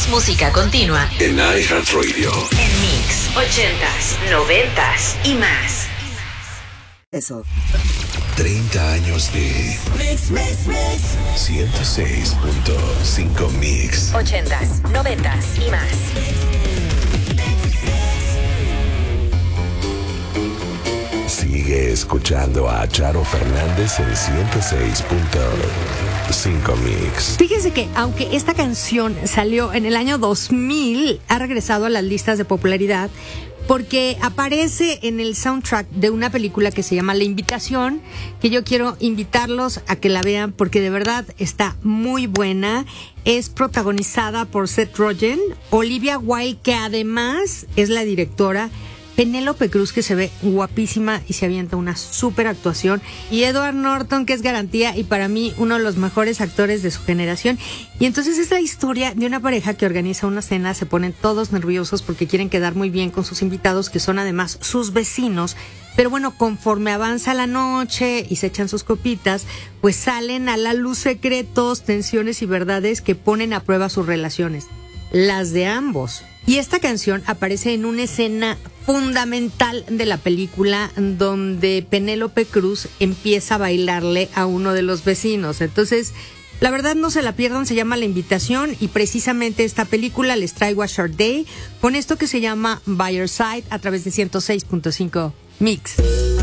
música continua en iHeartRadio. En Mix 80s, 90s y más. Eso. 30 años de Mix. 106.5 Mix. 80s, 90s y más. Sigue escuchando a Charo Fernández en 106.5 Mix. Fíjense que aunque esta canción salió en el año 2000, ha regresado a las listas de popularidad porque aparece en el soundtrack de una película que se llama La Invitación, que yo quiero invitarlos a que la vean porque de verdad está muy buena. Es protagonizada por Seth Rogen, Olivia Wilde, que además es la directora, Penélope Cruz, que se ve guapísima y se avienta una súper actuación, y Edward Norton, que es garantía y para mí uno de los mejores actores de su generación. Y entonces es la historia de una pareja que organiza una cena, se ponen todos nerviosos porque quieren quedar muy bien con sus invitados, que son además sus vecinos. Pero bueno, conforme avanza la noche y se echan sus copitas, pues salen a la luz secretos, tensiones y verdades que ponen a prueba sus relaciones, las de ambos. Y esta canción aparece en una escena fundamental de la película donde Penélope Cruz empieza a bailarle a uno de los vecinos. Entonces, la verdad no se la pierdan, se llama La Invitación, y precisamente esta película les traigo a Sade con esto que se llama By Your Side a través de 106.5 Mix.